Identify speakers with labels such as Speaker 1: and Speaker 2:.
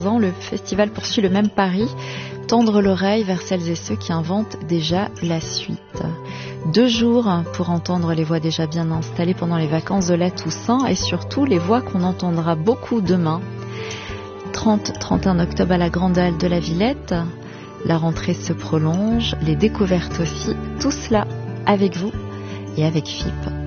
Speaker 1: Le festival poursuit le même pari, tendre l'oreille vers celles et ceux qui inventent déjà la suite. 2 jours pour entendre les voix déjà bien installées pendant les vacances de la Toussaint et surtout les voix qu'on entendra beaucoup demain. 30-31 octobre à la Grande Halle de la Villette. La rentrée se prolonge, les découvertes aussi, tout cela avec vous et avec FIP.